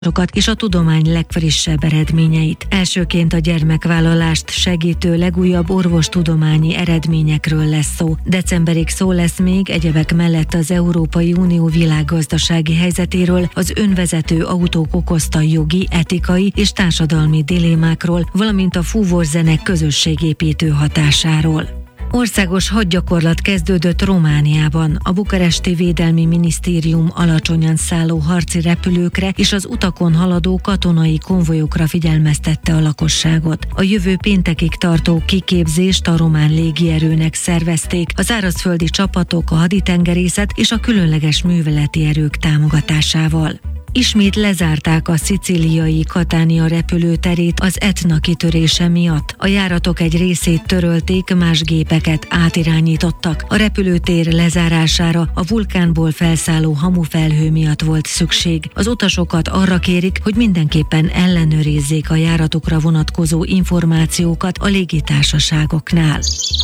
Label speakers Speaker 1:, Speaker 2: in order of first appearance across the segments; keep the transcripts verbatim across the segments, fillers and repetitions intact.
Speaker 1: és a tudomány legfrissebb eredményeit. Elsőként a gyermekvállalást segítő legújabb orvostudományi eredményekről lesz szó. Decemberig szó lesz még egyebek mellett az Európai Unió világgazdasági helyzetéről, az önvezető autók okozta jogi, etikai és társadalmi dilémákról, valamint a fúvózzenek közösségépítő hatásáról. Országos hadgyakorlat kezdődött Romániában. A bukaresti Védelmi Minisztérium alacsonyan szálló harci repülőkre és az utakon haladó katonai konvojokra figyelmeztette a lakosságot. A jövő péntekig tartó kiképzést a román légierőnek szervezték, a szárazföldi csapatok, a haditengerészet és a különleges műveleti erők támogatásával. Ismét lezárták a szicíliai Catania repülőterét az Etna kitörése miatt. A járatok egy részét törölték, más gépeket átirányítottak. A repülőtér lezárására a vulkánból felszálló hamufelhő miatt volt szükség. Az utasokat arra kérik, hogy mindenképpen ellenőrizzék a járatokra vonatkozó információkat a légitársaságoknál.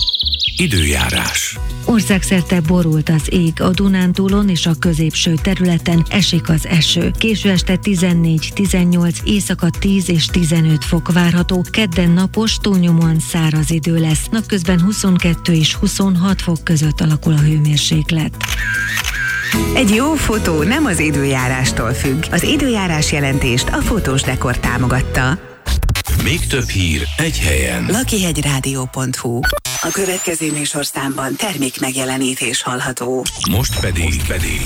Speaker 2: Időjárás.
Speaker 1: Országszerte borult az ég, a Dunántúlon és a középső területen esik az eső. Késő este tizennégy tizennyolc, éjszaka tíz és tizenöt fok várható, kedden napos, túlnyomóan száraz idő lesz. Napközben huszonkettő és huszonhat fok között alakul a hőmérséklet.
Speaker 3: Egy jó fotó nem az időjárástól függ. Az időjárás jelentést a Fotós Dekor támogatta.
Speaker 2: Még több hír egy helyen.
Speaker 3: lakihegyrádió pont hu. A következő műsorszámban termék megjelenítés hallható.
Speaker 2: Most pedig, Most pedig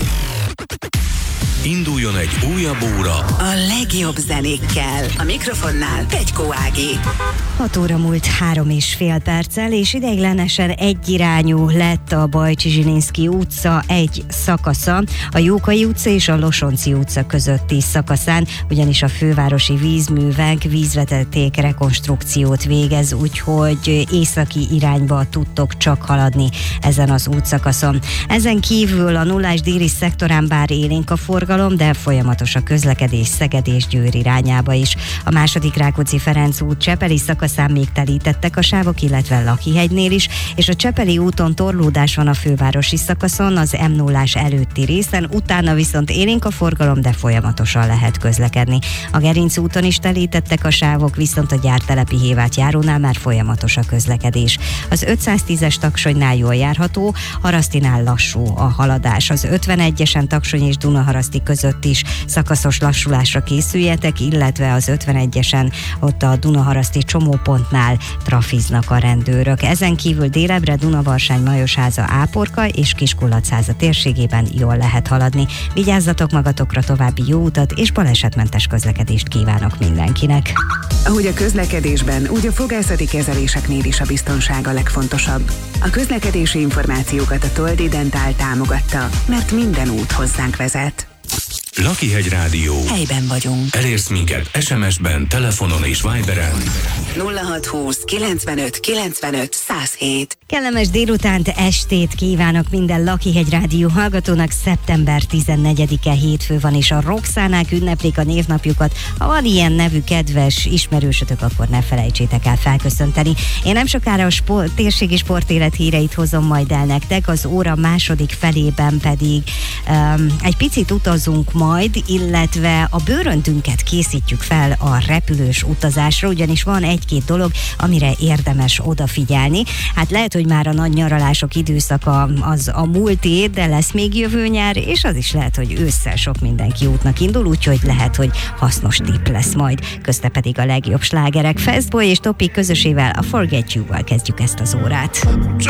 Speaker 2: induljon egy újabb óra
Speaker 3: a legjobb zenékkel. A mikrofonnál Pegykó Ági.
Speaker 4: hat óra múlt három és fél perccel, és ideiglenesen egyirányú lett a Bajcsi Zsilinszky utca egy szakasza, a Jókai utca és a Losonczy utca közötti szakaszán, ugyanis a fővárosi vízművek vízvezeték rekonstrukciót végez, úgyhogy északi irányba tudtok csak haladni ezen az útszakaszon. Ezen kívül a nullás déli szektorán bár élénk a forgalom, de folyamatos a közlekedés Szeged és Győr irányába is. A második Rákóczi-Ferenc út Csepeli szakaszán még telítettek a sávok, illetve Lakihegynél is, és a Csepeli úton torlódás van a fővárosi szakaszon, az em nullás előtti részen, utána viszont élénk a forgalom, de folyamatosan lehet közlekedni. A Gerinc úton is telítettek a sávok, viszont a Gyártelepi Hévát járónál már folyamatos a közlekedés. Az ötszáztízes Taksonynál jól járható, Harasztinál lassú a haladás. Az ötvenegyesen Taksony és Dunaharaszti között is szakaszos lassulásra készüljetek, illetve az ötvenegyesen ott a Dunaharaszti csomópontnál trafiznak a rendőrök. Ezen kívül délebre Dunavarsány, Majosháza, Áporka és Kiskullacháza térségében jól lehet haladni. Vigyázzatok magatokra, további jó utat és balesetmentes közlekedést kívánok mindenkinek.
Speaker 3: Ahogy a közlekedésben, úgy a fogászati kezeléseknél is a biztonság a legfontosabb. A közlekedési információkat a Toldi Dentál támogatta, mert minden út hozzánk vezet.
Speaker 2: Lakihegy Rádió.
Speaker 3: Helyben vagyunk.
Speaker 2: Elérsz minket es em es-ben, telefonon és Viberen.
Speaker 3: nulla hat húsz kilencvenöt kilencvenöt száz hét.
Speaker 4: Kellemes délutánt, estét kívánok minden Lakihegy Rádió hallgatónak. Szeptember tizennegyedike hétfő van, és a Roxánák ünneplik a névnapjukat. Ha van ilyen nevű kedves ismerősötök, akkor ne felejtsétek el felköszönteni. Én nem sokára a sport, térségi sportélet híreit hozom majd el nektek, az óra második felében pedig um, egy picit utazunk majd, illetve a bőröntünket készítjük fel a repülős utazásra, ugyanis van egy-két dolog, amire érdemes odafigyelni. Hát lehet, hogy már a nagy nyaralások időszaka az a múlté, de lesz még jövő nyár, és az is lehet, hogy ősszel sok mindenki útnak indul, úgyhogy lehet, hogy hasznos tipp lesz majd. Közte pedig a legjobb slágerek. Fastboy és Topi közösével, a Forget You-val kezdjük ezt az órát.